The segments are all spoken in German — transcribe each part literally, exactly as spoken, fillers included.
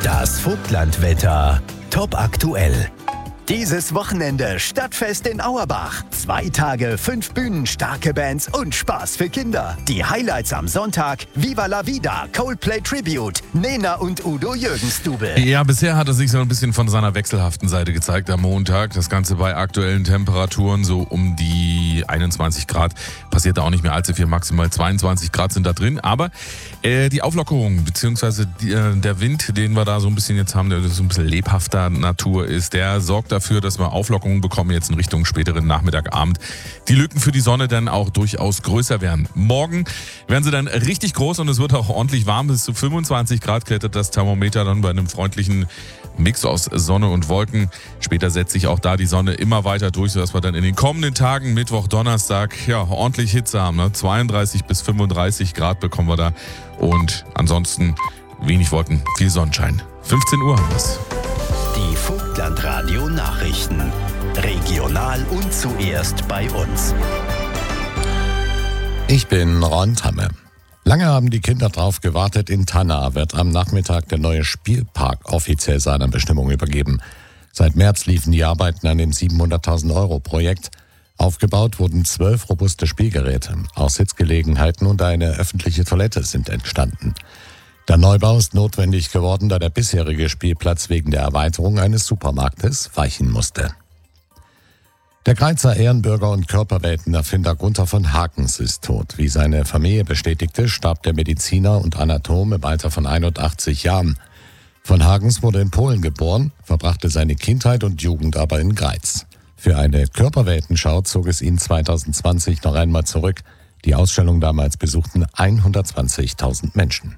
Das Vogtlandwetter top aktuell. Dieses Wochenende Stadtfest in Auerbach. Zwei Tage, fünf Bühnen, starke Bands und Spaß für Kinder. Die Highlights am Sonntag: Viva la Vida, Coldplay Tribute, Nena und Udo Jürgens-Double. Ja, bisher hat er sich so ein bisschen von seiner wechselhaften Seite gezeigt am Montag. Das Ganze bei aktuellen Temperaturen so um die einundzwanzig Grad. Passiert da auch nicht mehr allzu viel, maximal zweiundzwanzig Grad sind da drin. Aber äh, die Auflockerung, beziehungsweise die, äh, der Wind, den wir da so ein bisschen jetzt haben, der so ein bisschen lebhafter Natur ist, der sorgt dafür, dass wir Auflockerungen bekommen jetzt in Richtung späteren Nachmittag, Abend. Die Lücken für die Sonne dann auch durchaus größer werden. Morgen werden sie dann richtig groß und es wird auch ordentlich warm. Bis zu fünfundzwanzig Grad klettert das Thermometer dann bei einem freundlichen Mix aus Sonne und Wolken. Später setzt sich auch da die Sonne immer weiter durch, sodass wir dann in den kommenden Tagen, Mittwoch, Donnerstag, ja, ordentlich Hitze haben. Ne? zweiunddreißig bis fünfunddreißig Grad bekommen wir da. Und ansonsten wenig Wolken, viel Sonnenschein. fünfzehn Uhr haben wir's. Die Vogtlandradio Nachrichten. Regional und zuerst bei uns. Ich bin Ron Tamme. Lange haben die Kinder drauf gewartet. In Tanna wird am Nachmittag der neue Spielpark offiziell seiner Bestimmung übergeben. Seit März liefen die Arbeiten an dem siebenhunderttausend Euro Projekt. Aufgebaut wurden zwölf robuste Spielgeräte. Auch Sitzgelegenheiten und eine öffentliche Toilette sind entstanden. Der Neubau ist notwendig geworden, da der bisherige Spielplatz wegen der Erweiterung eines Supermarktes weichen musste. Der Greizer Ehrenbürger und Körperweltenerfinder Gunther von Hakens ist tot. Wie seine Familie bestätigte, starb der Mediziner und Anatom im Alter von einundachtzig Jahren. Von Hakens wurde in Polen geboren, verbrachte seine Kindheit und Jugend aber in Greiz. Für eine Körperweltenschau zog es ihn zweitausendzwanzig noch einmal zurück. Die Ausstellung damals besuchten hundertzwanzigtausend Menschen.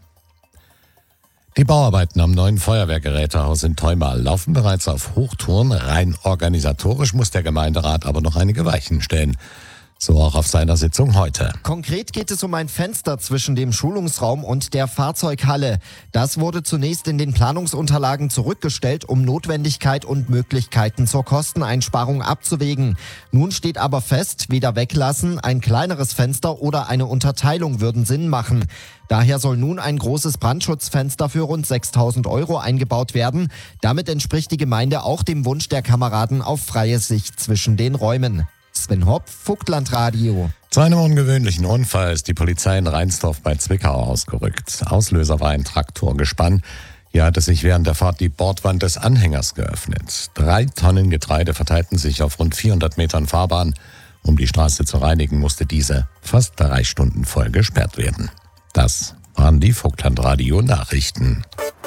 Die Bauarbeiten am neuen Feuerwehrgerätehaus in Theumal laufen bereits auf Hochtouren. Rein organisatorisch muss der Gemeinderat aber noch einige Weichen stellen. So auch auf seiner Sitzung heute. Konkret geht es um ein Fenster zwischen dem Schulungsraum und der Fahrzeughalle. Das wurde zunächst in den Planungsunterlagen zurückgestellt, um Notwendigkeit und Möglichkeiten zur Kosteneinsparung abzuwägen. Nun steht aber fest, weder weglassen, ein kleineres Fenster oder eine Unterteilung würden Sinn machen. Daher soll nun ein großes Brandschutzfenster für rund sechstausend Euro eingebaut werden. Damit entspricht die Gemeinde auch dem Wunsch der Kameraden auf freie Sicht zwischen den Räumen. Sven Hopp, Vogtlandradio. Zu einem ungewöhnlichen Unfall ist die Polizei in Reinsdorf bei Zwickau ausgerückt. Auslöser war ein Traktorgespann. Hier hatte sich während der Fahrt die Bordwand des Anhängers geöffnet. Drei Tonnen Getreide verteilten sich auf rund vierhundert Metern Fahrbahn. Um die Straße zu reinigen, musste diese fast drei Stunden voll gesperrt werden. Das waren die Vogtlandradio-Nachrichten.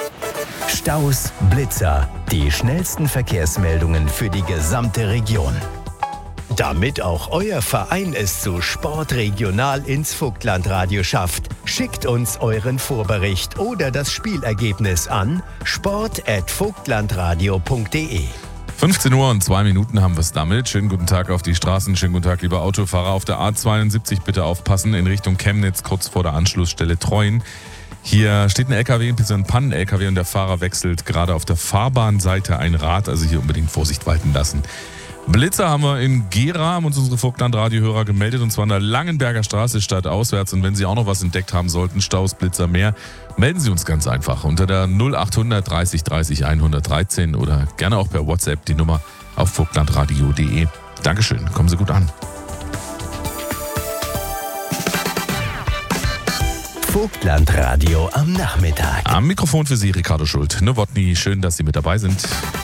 Staus, Blitzer, die schnellsten Verkehrsmeldungen für die gesamte Region. Damit auch euer Verein es zu Sport regional ins Vogtlandradio schafft, schickt uns euren Vorbericht oder das Spielergebnis an sport at vogtlandradio punkt de. fünfzehn Uhr und zwei Minuten haben wir es damit. Schönen guten Tag auf die Straßen, schönen guten Tag, liebe Autofahrer. Auf der A zweiundsiebzig bitte aufpassen, in Richtung Chemnitz, kurz vor der Anschlussstelle Treuen. Hier steht ein L K W, ein Pannen-L K W und der Fahrer wechselt gerade auf der Fahrbahnseite ein Rad, also hier unbedingt Vorsicht walten lassen. Blitzer haben wir in Gera, haben uns unsere Vogtland-Radio-Hörer gemeldet, und zwar an der Langenberger Straße stadtauswärts. Und wenn Sie auch noch was entdeckt haben sollten, Staus, Blitzer, mehr, melden Sie uns ganz einfach unter der null achthundert dreißig dreißig hundertdreizehn oder gerne auch per WhatsApp die Nummer auf vogtlandradio punkt de. Dankeschön, kommen Sie gut an. Vogtlandradio am Nachmittag. Am Mikrofon für Sie Ricardo Schult. Nowotny, schön, dass Sie mit dabei sind.